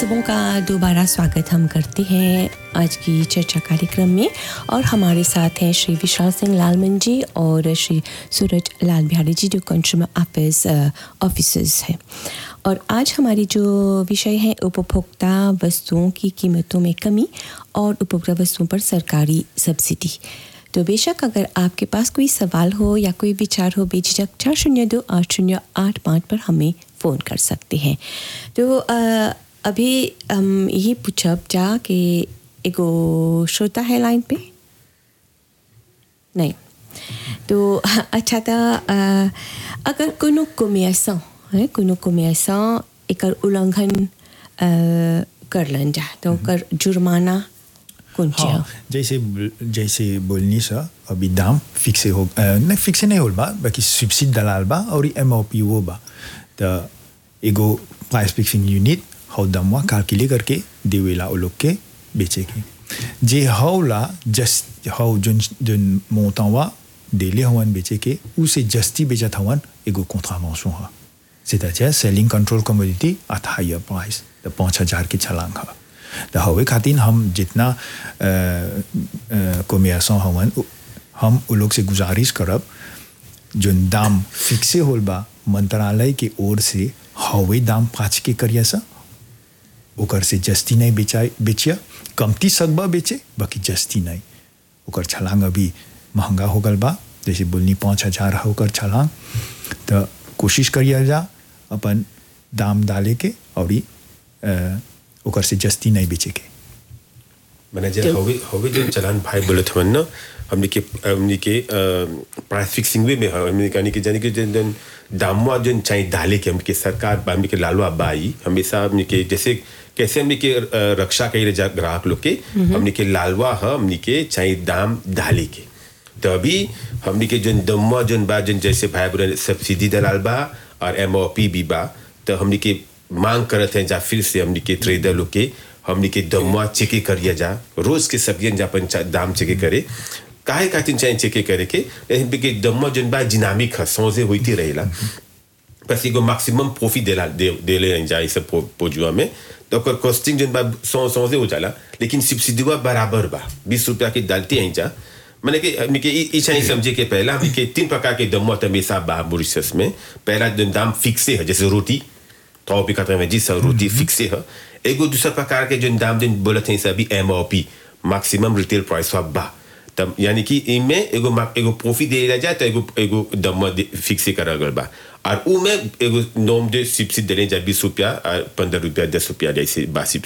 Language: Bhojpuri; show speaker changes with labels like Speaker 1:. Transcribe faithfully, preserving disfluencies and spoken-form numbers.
Speaker 1: सबों का दोबारा स्वागत हम करते हैं आज की चर्चा कार्यक्रम में और हमारे साथ हैं श्री विशाल सिंह लालमन जी और श्री सूरज लाल बिहारी जी जो कंज्यूमर अफेयर्स ऑफिसर्स हैं। और आज हमारी जो विषय है उपभोक्ता वस्तुओं की कीमतों में कमी और उपभोक्ता वस्तुओं पर सरकारी सब्सिडी। तो बेशक अगर आपके पास कोई सवाल हो या कोई विचार हो बेझिझक चार शून्य दो आठ शून्य आठ पाँच पर हमें फ़ोन कर सकते हैं। तो आ, अभी हम यही पूछब जा कि एगो श्रोता है लाइन पे नहीं तो अच्छा था आ, अगर कोनो कॉमर्सant है कोनो कॉमर्सant एकर उल्लंघन कर लन जा तो कर जुर्माना कौन ची
Speaker 2: हाँ, जैसे जैसे बोलनी सा अभी दाम फिक्से हो नहीं फिक्से नहीं हो बा बाकी सब्सिडी दलाल बा और एमओपी वो बा तो एगो प्राइस फिक्सिंग यूनिट हाउ दामवा कैलकुलेट करके देवेला वो लोग के बेचे के जे हाउला जस्ट हाउ जोन जोन मोतावा देले हवन बेचे के उसे जस्ती बेचत हवन एगो कॉन्ट्रावेंशन है c'est-à-dire selling control commodity at higher price तो पाँच हजार की छलांग है तो हवे खातिर हम जितना कॉमर्सant हवन हम उन लोग से गुजारिश करब जोन दाम फिक्से होल बा मंत्रालय की ओर से हवे दाम पाँच के करिया सा ओकर से जस्ती नहीं बेचा बेचिया कमती सकबा बेचे बाकी जस्ती नहीं ओकर छलांग अभी महंगा हो गल बा जैसे बोलनी पाँच हजार होकर छलांग तो कोशिश करिए जा अपन दाम डाले के और ओकर से जस्ती नहीं बेचे के
Speaker 3: मैनेजर हवे हवे जो चलान भाई बोले थे ना हमने के हमने के प्राइस फिक्सिंग में हमने कहने के जाने के जन दामवा जो चाहिए डाले के हमके सरकार हमने के लालवा बाई हमेशा हमने के जैसे कैसे हमने के रक्षा कई रजा ग्राहक लोग के हमने के लालवा है हमने के चाहिए दाम डाले के तो अभी हमने के जो दमवा जो बा जो जैसे भाई बोले सब्सिडी दलाल बा और एमओपी भी बा तो हमने के मांग करते हैं जा फिर से हमने के ट्रेडर लोग के हमने के दमवा चेक करिए जा रोज के सब्जियां जा अपन दाम चेक करे काहे खातिर चाहिए चेक करे के लेकिन के दमवा जो बा डिनामिक है सोचे होती रहेला बस एगो मैक्सिमम प्रॉफिट देला दे देले जाए सब पोजुआ में तो ओकर कॉस्टिंग जो बा सौ सौ से हो जाला लेकिन सब्सिडी बराबर बा बीस रुपया की डालती हैं जा मैंने कि हमने के ई चाहिए समझे के पहला हमने के तीन प्रकार के दमवा हमेशा बा मॉरिशस में पहला जो दाम फिक्से है जैसे रोटी तो भी कहते हैं जी सब रोटी फिक्से है एगो दूसरा प्रकार के जो दाम जो बोलते हैं सभी एमओपी मैक्सिमम रिटेल प्राइस बा तब यानी कि इनमें एगो एगो प्रॉफिट दे जाए तो एगो एगो दमवा फिक्से करा गल बा और उ में एगो नॉम दे सब्सिडी देने जा बीस रुपया पंद्रह रुपया दस रुपया जैसे बा